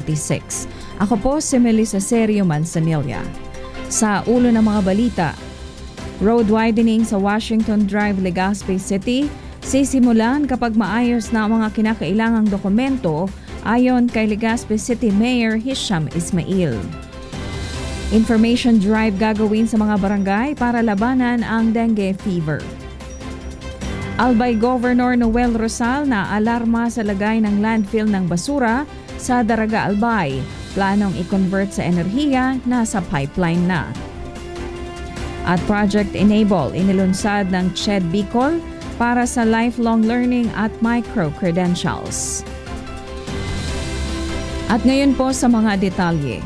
2026. Ako po si Melissa Serio Manzanilla. Sa ulo ng mga balita, road widening sa Washington Drive, Legazpi City, sisimulan kapag maayos na ang mga kinakailangang dokumento ayon kay Legazpi City Mayor Hisham Ismail. Information drive gagawin sa mga barangay para labanan ang dengue fever. Albay Governor Noel Rosal na alarma sa lagay ng landfill ng basura sa Daraga Albay. Planong i-convert sa enerhiya na sa pipeline na. At Project Enable, inilunsad ng CHED Bicol para sa lifelong learning at micro-credentials. At ngayon po sa mga detalye.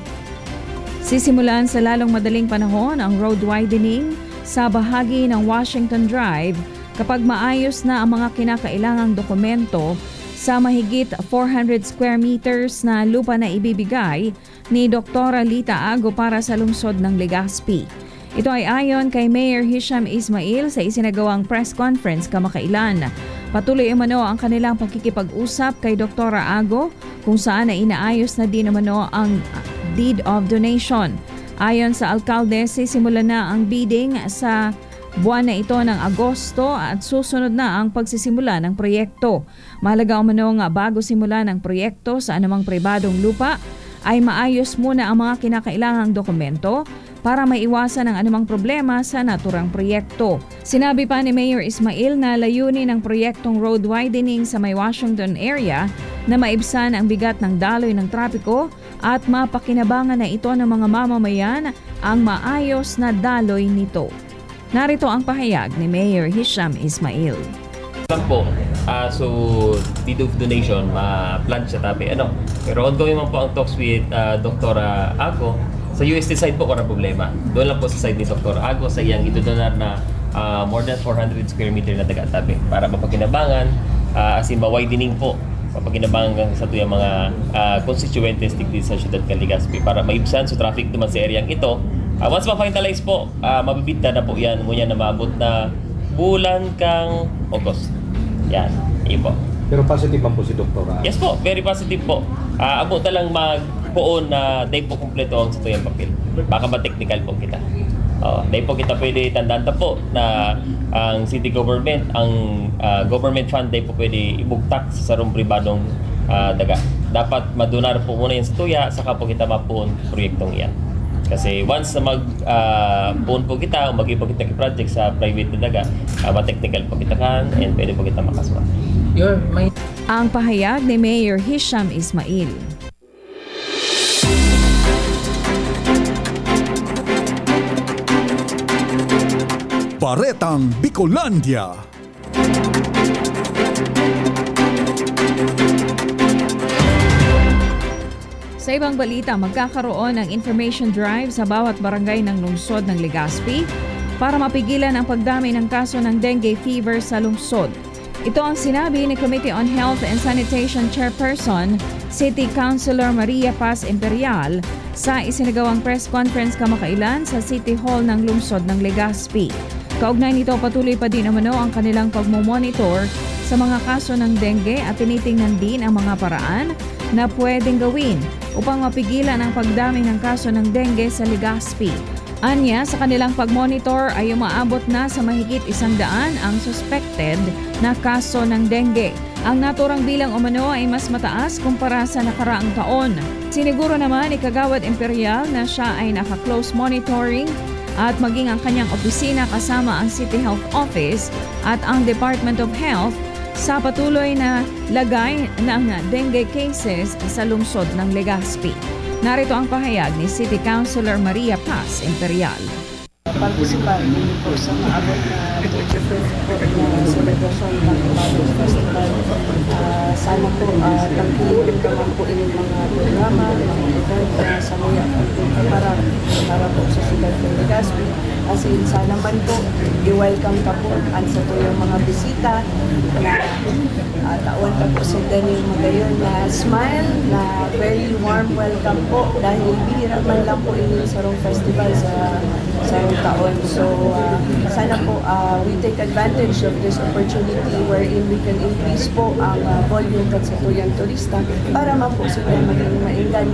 Sisimulan sa lalong madaling panahon ang road widening sa bahagi ng Washington Drive kapag maayos na ang mga kinakailangang dokumento sa mahigit 400 square meters na lupa na ibibigay ni Dr. Lita Ago para sa lungsod ng Legazpi. Ito ay ayon kay Mayor Hisham Ismail sa isinagawang press conference kamakailan. Patuloy umano ang kanilang pagkikipag-usap kay Dr. Ago kung saan ay inaayos na din umano ang deed of donation. Ayon sa alkalde, sisimula na ang bidding sa buwan na ito ng Agosto at susunod na ang pagsisimula ng proyekto. Mahalaga umano nga bago simula ng proyekto sa anumang pribadong lupa ay maayos muna ang mga kinakailangang dokumento para maiwasan ang anumang problema sa naturang proyekto. Sinabi pa ni Mayor Ismail na layunin ng proyektong road widening sa may Washington area na maibsan ang bigat ng daloy ng trapiko at mapakinabangan na ito ng mga mamamayan ang maayos na daloy nito. Narito ang pahayag ni Mayor Hisham Ismail. Po, so deed of donation, plan siya tabi. Pero ongoing man po ang talks with Dr. Ago. Sa UST side po, walang problema. Doon lang po sa side ni Dr. Ago sa iyang idodonar na more than 400 square meter na taga-tabi para mapakinabangan, as in ma-widening po, mapakinabangan sa tuyang mga constituentes digdi sa siyudad ng Legazpi para maibsan sa traffic naman sa areang ito. Once ma-finalize po, mabibita na po yan, ngunyan na maabot na bulan kang August. Yan, iyo po. Pero positive man po si Dr. Yes po, very positive po. Abot na lang magpuon na day po kumpleto ang sa tuyang papel. Baka ma-technical po kita. Day po kita pwede tandaan po na ang city government, ang government fund day po pwede ibugtak sa sarong pribadong daga. Dapat madonar po muna yan sa tuya, saka po kita mapuon proyektong yan. Kasi once na mag-puon po kita o mag-ipo kita project sa private na daga, ma-technical po kita kan and pwede po kita makasma. Ang pahayag ni Mayor Hisham Ismail. Baretang Bicolandia. Sa ibang balita, magkakaroon ng information drive sa bawat barangay ng lungsod ng Legazpi para mapigilan ang pagdami ng kaso ng dengue fever sa lungsod. Ito ang sinabi ni Committee on Health and Sanitation Chairperson, City Councilor Maria Paz Imperial sa isinagawang press conference kamakailan sa City Hall ng lungsod ng Legazpi. Kaugnay nito, patuloy pa din umano ang kanilang pagmomonitor sa mga kaso ng dengue at tinitingnan din ang mga paraan na pwedeng gawin upang mapigilan ang pagdami ng kaso ng dengue sa Legazpi. Anya, sa kanilang pagmonitor ay umaabot na sa mahigit 100 ang suspected na kaso ng dengue. Ang naturang bilang umano ay mas mataas kumpara sa nakaraang taon. Siniguro naman ni Kagawad Imperial na siya ay naka-close monitoring at maging ang kanyang opisina kasama ang City Health Office at ang Department of Health sa patuloy na lagay ng dengue cases sa lungsod ng Legazpi. Narito ang pahayag ni City Councilor Maria Paz Imperial. Participar din po sa maabot na 25th po na celebration ng Bagong Festival. Sana po tangkiliin naman po inyong mga programa, mga event sa mga para po sa siyudad ng Legazpi. Kasi sana man po, i-welcome ka po sa tuyong mga bisita na taon ka po sa yung mga yun na smile, na very warm welcome po dahil bihira man lang po inyong sarong festival sa taon. So, sana po we take advantage of this opportunity wherein we can increase po ang volume sa tuyang turista para man po sila maging maingan